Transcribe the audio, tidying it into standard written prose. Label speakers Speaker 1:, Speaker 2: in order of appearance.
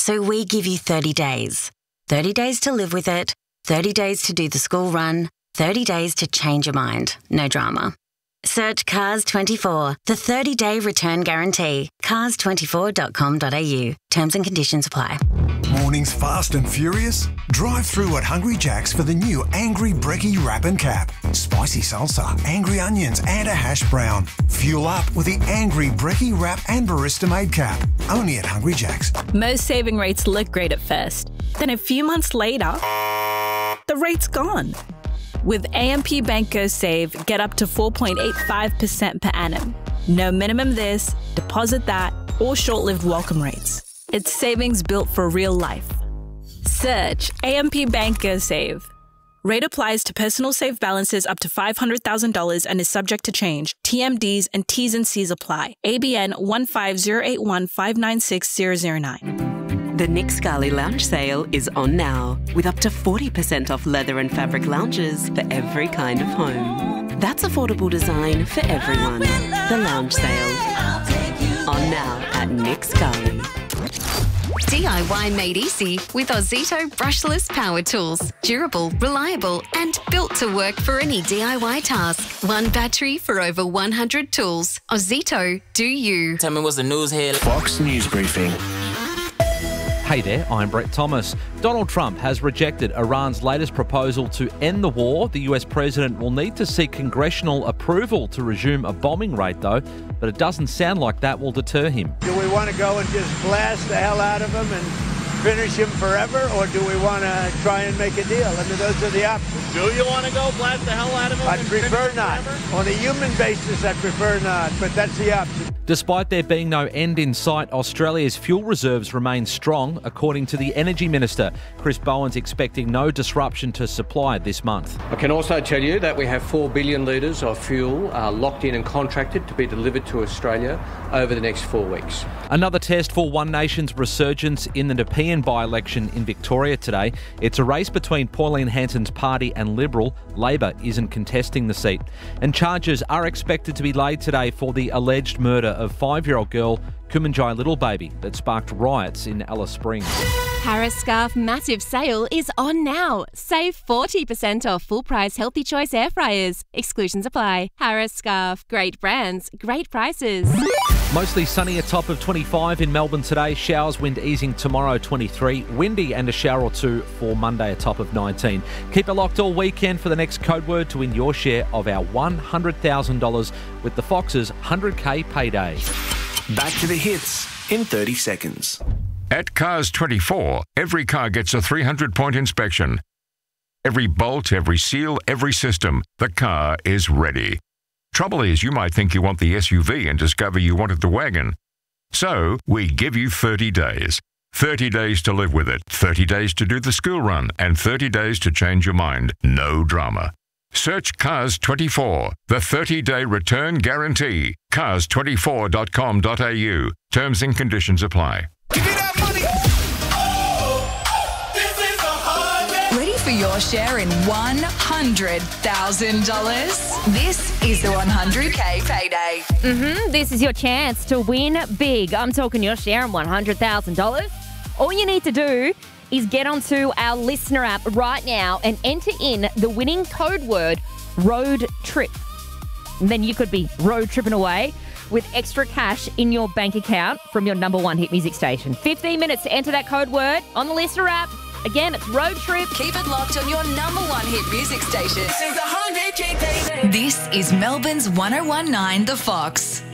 Speaker 1: So we give you 30 days. 30 days to live with it, 30 days to do the school run, 30 days to change your mind. No drama. Search Cars24, the 30-day return guarantee. Cars24.com.au. Terms and conditions apply.
Speaker 2: Mornings fast and furious? Drive through at Hungry Jack's for the new Angry Brekkie Wrap and Cap. Spicy salsa, angry onions and a hash brown. Fuel up with the Angry Brekkie Wrap and Barista Made Cap. Only at Hungry Jack's.
Speaker 3: Most saving rates look great at first. Then a few months later, the rate's gone. With AMP Bank Go Save, get up to 4.85% per annum. No minimum this, deposit that, or short-lived welcome rates. It's savings built for real life. Search AMP Bank Go Save. Rate applies to personal save balances up to $500,000 and is subject to change. TMDs and T's and C's apply. ABN 15081596009.
Speaker 4: The Nick Scali Lounge sale is on now, with up to 40% off leather and fabric lounges for every kind of home. That's affordable design for everyone. The Lounge sale. On now at Nick Scali.
Speaker 5: DIY made easy with Ozito brushless power tools. Durable, reliable and built to work for any DIY task. One battery for over 100 tools. Ozito, do you.
Speaker 6: Tell me what's the news here.
Speaker 7: Fox News Briefing.
Speaker 8: Hey there, I'm Brett Thomas. Donald Trump has rejected Iran's latest proposal to end the war. The US president will need to seek congressional approval to resume a bombing raid, though, but it doesn't sound like that will deter him.
Speaker 9: Do we want to go and just blast the hell out of him and finish him forever, or do we want to try and make a deal? I mean, those are the options.
Speaker 10: Do you want to go blast the hell out of him?
Speaker 9: I'd prefer not. On a human basis, I'd prefer not, but that's the option.
Speaker 8: Despite there being no end in sight, Australia's fuel reserves remain strong, according to the Energy Minister. Chris Bowen's expecting no disruption to supply this month.
Speaker 11: I can also tell you that we have 4 billion litres of fuel locked in and contracted to be delivered to Australia over the next 4 weeks.
Speaker 8: Another test for One Nation's resurgence in the Nepean by-election in Victoria today. It's a race between Pauline Hanson's party and Liberal. Labor isn't contesting the seat. And charges are expected to be laid today for the alleged murder of 5-year-old girl Kumanjai Little Baby that sparked riots in Alice Springs.
Speaker 12: Harris Scarf massive sale is on now. Save 40% off full-price Healthy Choice air fryers. Exclusions apply. Harris Scarf, great brands, great prices.
Speaker 8: Mostly sunny, a top of 25 in Melbourne today. Showers, wind easing tomorrow, 23. Windy and a shower or two for Monday, a top of 19. Keep it locked all weekend for the next code word to win your share of our $100,000 with the Fox's 100K payday.
Speaker 7: Back to the hits in 30 seconds.
Speaker 13: At Cars24, every car gets a 300-point inspection. Every bolt, every seal, every system, the car is ready. Trouble is, you might think you want the SUV and discover you wanted the wagon. So, we give you 30 days. 30 days to live with it, 30 days to do the school run, and 30 days to change your mind. No drama. Search Cars24, the 30-day return guarantee. Cars24.com.au. Terms and conditions apply.
Speaker 14: Give me that money! Oh, this is $100,000. Ready for your share in $100,000? This is the 100K payday.
Speaker 15: This is your chance to win big. I'm talking your share in $100,000. All you need to do is get onto our listener app right now and enter in the winning code word, road trip. And then you could be road tripping away with extra cash in your bank account from your number one hit music station. 15 minutes to enter that code word on the listener app. Again, it's road trip.
Speaker 14: Keep it locked on your number one hit music station. This is 100K payday. This is Melbourne's 1019 The Fox.